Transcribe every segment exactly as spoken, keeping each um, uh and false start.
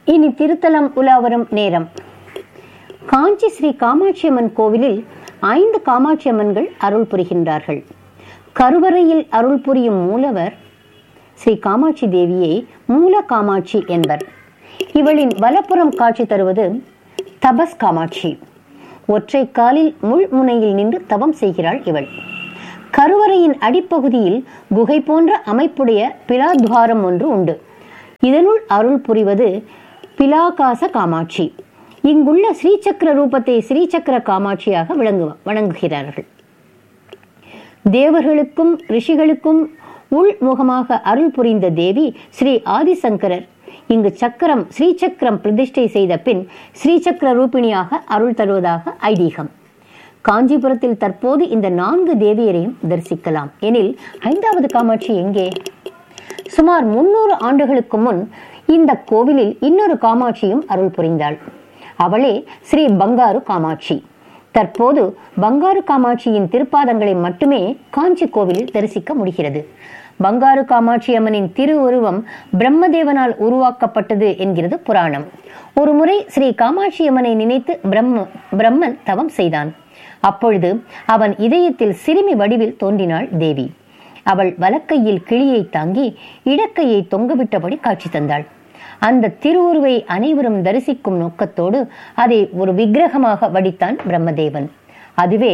இனி திருத்தலம் உலாவரும் நேரம். காஞ்சி ஸ்ரீ காமாட்சி அம்மன் கோவிலில் ஐந்து காமாட்சி அம்மன்கள் அருள் புரிகின்றார்கள். கருவறையில் அருள் புரியும் மூலவர் ஸ்ரீ காமாட்சி தேவியை மூல காமாட்சி என்பர். இவளின் வலப்புறம் காட்சி தருவது தபஸ் காமாட்சி. ஒற்றை காலில் முள் முனையில் நின்று தவம் செய்கிறாள் இவள். கருவறையின் அடிப்பகுதியில் குகை போன்ற அமைப்புடைய பிலாத்வாரம் ஒன்று உண்டு. இதனுள் அருள் புரிவது பிலாகாச காமாட்சி. இங்குள்ள ஸ்ரீசக்கர ரூபத்தை ஸ்ரீசக்கர காமாட்சியாக விளங்கு வணங்குகிறார்கள். தேவர்களுக்கும் ரிஷிகளுக்கும் உள்முகமாக அருள் புரிந்த தேவி ஸ்ரீ ஆதிசங்கரர் இங்கு சக்கரம் ஸ்ரீசக்கரம் பிரதிஷ்டை செய்த பின் ஸ்ரீசக்கர ரூபிணியாக அருள் தருவதாக ஐதீகம். காஞ்சிபுரத்தில் தற்போது இந்த நான்கு தேவியரையும் தரிசிக்கலாம். எனில் ஐந்தாவது காமாட்சி எங்கே? சுமார் முன்னூறு ஆண்டுகளுக்கு முன் இந்த கோவிலில் இன்னொரு காமாட்சியும் அருள் புரிந்தாள். அவளே ஸ்ரீ பங்காரு காமாட்சி. தற்போது பங்காரு காமாட்சியின் திருப்பாதங்களை மட்டுமே காஞ்சி கோவிலில் தரிசிக்க முடிகிறது. பங்காரு காமாட்சி அம்மனின் திருவுருவம் பிரம்மதேவனால் உருவாக்கப்பட்டது என்கிறது புராணம். ஒரு முறை ஸ்ரீ காமாட்சி அம்மனை நினைத்து பிரம்ம பிரம்மன் தவம் செய்தான். அப்பொழுது அவன் இதயத்தில் சிறுமி வடிவில் தோன்றினாள் தேவி. அவள் வலக்கையில் கிளியை தாங்கி இடக்கையை தொங்கவிட்டபடி காட்சி தந்தாள். அந்த திருவுருவை அனைவரும் தரிசிக்கும் நோக்கத்தோடு அதை ஒரு விக்கிரகமாக வடித்தான் பிரம்மதேவன். அதுவே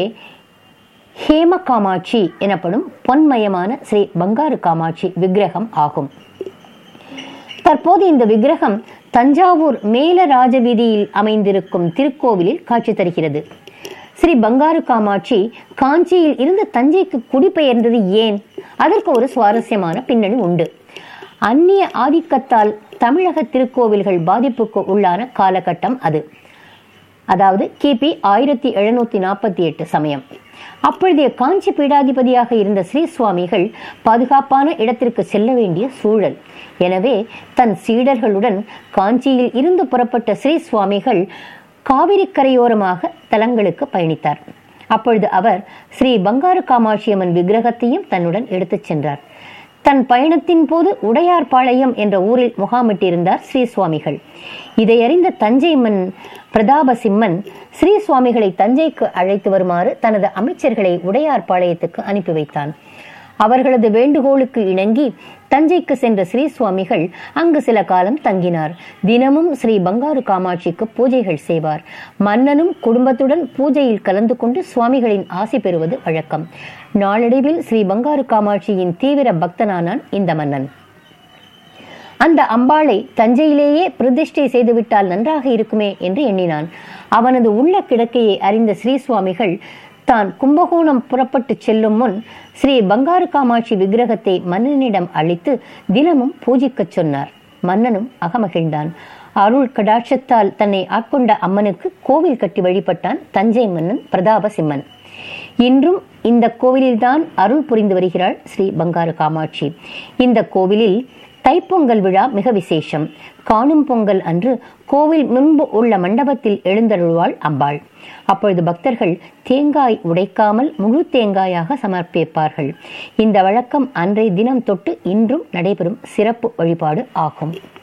ஹேம காமாட்சி எனப்படும் பொன்மயமான ஸ்ரீ பங்காரு காமாட்சி விக்கிரகம் ஆகும். தற்போது இந்த விக்கிரகம் தஞ்சாவூர் மேல ராஜவீதியில் அமைந்திருக்கும் திருக்கோவிலில் காட்சி தருகிறது. ஸ்ரீ பங்காரு காமாட்சி காஞ்சியில் இருந்து தஞ்சைக்கு குடிபெயர்ந்தது ஏன்? அதற்கு ஒரு சுவாரஸ்யமான பின்னணி உண்டு. அந்நிய ஆதிக்கத்தால் தமிழக திருக்கோவில்கள் பாதிப்புக்கு உள்ளான காலகட்டம் அது. அதாவது கிபி ஆயிரத்தி எழுநூத்தி நாற்பத்தி எட்டு சமயம். அப்பொழுதைய காஞ்சி பீடாதிபதியாக இருந்த ஸ்ரீ சுவாமிகள் பாதுகாப்பான இடத்திற்கு செல்ல வேண்டிய சூழல். எனவே தன் சீடர்களுடன் காஞ்சியில் இருந்து புறப்பட்ட ஸ்ரீ சுவாமிகள் காவிரி கரையோரமாக தலங்களுக்கு பயணித்தார். அப்பொழுது அவர் ஸ்ரீ பங்காரு காமாட்சி அம்மன் விக்கிரகத்தையும் தன்னுடன் எடுத்துச் சென்றார். தன் பயணத்தின் போது உடையார்பாளையம் என்ற ஊரில் முகாமிட்டிருந்தார் ஸ்ரீ சுவாமிகள். இதை அறிந்த தஞ்சை மன் பிரதாபசிம்மன் ஸ்ரீ சுவாமிகளை தஞ்சைக்கு அழைத்து வருமாறு தனது அமைச்சர்களை உடையார்பாளையத்துக்கு அனுப்பி வைத்தான். அவர்களது வேண்டுகோளுக்கு இணங்கி தஞ்சைக்கு சென்ற ஸ்ரீ சுவாமிகள் அங்கு சில காலம் தங்கினார். தினமும் ஸ்ரீ பங்காரு காமாட்சிக்கு பூஜைகள் செய்வார். மன்னனும் குடும்பத்துடன் பூஜையில் கலந்து கொண்டு சுவாமிகளின் ஆசி பெறுவது வழக்கம். நாளடைவில் ஸ்ரீ பங்காரு காமாட்சியின் தீவிர பக்தனானான் இந்த மன்னன். அந்த அம்பாளை தஞ்சையிலேயே பிரதிஷ்டை செய்துவிட்டால் நன்றாக இருக்குமே என்று எண்ணினான். அவனது உள்ள கிடக்கையை அறிந்த ஸ்ரீ சுவாமிகள் தான் கும்பகோணம் புறப்பட்டு செல்லும் முன் ஸ்ரீ பங்காரு காமாட்சி விக்கிரகத்தை மன்னனிடம் அளித்து தினமும் பூஜிக்க சொன்னார். மன்னனும் அகமகிழ்ந்தான். அருள் கடாட்சத்தால் தன்னை ஆட்கொண்ட அம்மனுக்கு கோவில் கட்டி வழிபட்டான் தஞ்சை மன்னன் பிரதாபசிம்மன். இன்றும் இந்த கோவிலில்தான் அருள் புரிந்து வருகிறாள் ஸ்ரீ பங்காரு காமாட்சி. இந்த கோவிலில் தைப்பொங்கல் விழா மிக விசேஷம். காணும் பொங்கல் அன்று கோவில் முன்பு உள்ள மண்டபத்தில் எழுந்தருள்வாள் அம்பாள். அப்பொழுது பக்தர்கள் தேங்காய் உடைக்காமல் முழு தேங்காயாக சமர்ப்பிப்பார்கள். இந்த வழக்கம் அன்றைய தினம் தொட்டு இன்றும் நடைபெறும் சிறப்பு வழிபாடு ஆகும்.